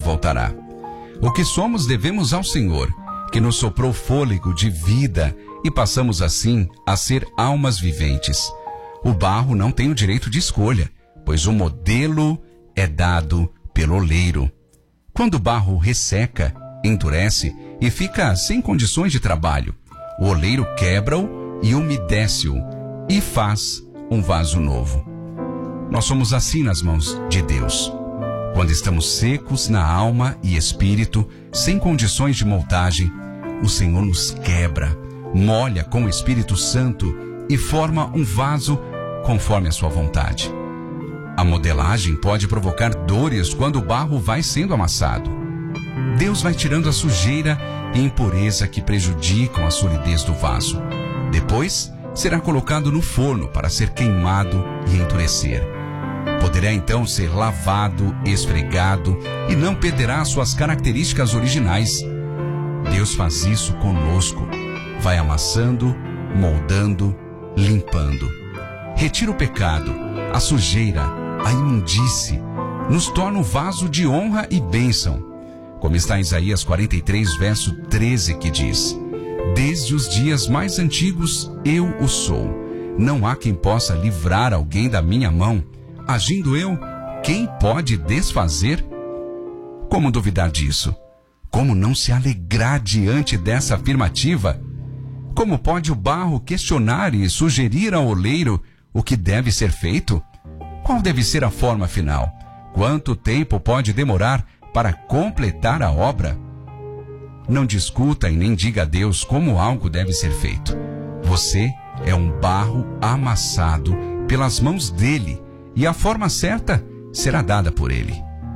voltará. O que somos devemos ao Senhor, que nos soprou fôlego de vida e passamos assim a ser almas viventes. O barro não tem o direito de escolha, pois o modelo é dado pelo oleiro. Quando o barro resseca, endurece e fica sem condições de trabalho, o oleiro quebra-o e umedece-o e faz um vaso novo. Nós somos assim nas mãos de Deus. Quando estamos secos na alma e espírito, sem condições de moldagem, o Senhor nos quebra, molha com o Espírito Santo e forma um vaso conforme a sua vontade. A modelagem pode provocar dores quando o barro vai sendo amassado. Deus vai tirando a sujeira e impureza que prejudicam a solidez do vaso. Depois, será colocado no forno para ser queimado e endurecer. Poderá então ser lavado, esfregado e não perderá suas características originais. Deus faz isso conosco. Vai amassando, moldando, limpando. Retira o pecado, a sujeira, a imundície. Nos torna um vaso de honra e bênção. Como está em Isaías 43, verso 13, que diz: Desde os dias mais antigos eu o sou. Não há quem possa livrar alguém da minha mão. Agindo eu, quem pode desfazer? Como duvidar disso? Como não se alegrar diante dessa afirmativa? Como pode o barro questionar e sugerir ao oleiro o que deve ser feito? Qual deve ser a forma final? Quanto tempo pode demorar para completar a obra? Não discuta e nem diga a Deus como algo deve ser feito. Você é um barro amassado pelas mãos dele e a forma certa será dada por ele.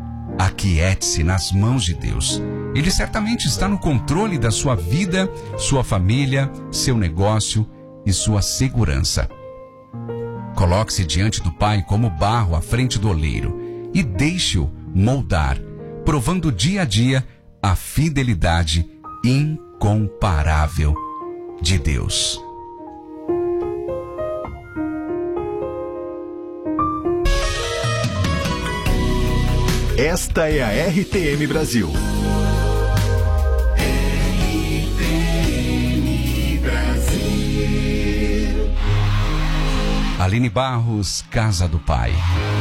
Aquiete-se nas mãos de Deus. Ele certamente está no controle da sua vida, sua família, seu negócio e sua segurança. Coloque-se diante do Pai como barro à frente do oleiro e deixe-o moldar, provando dia a dia a fidelidade incomparável de Deus. Esta é a RTM Brasil. RTM Brasil. Aline Barros, Casa do Pai.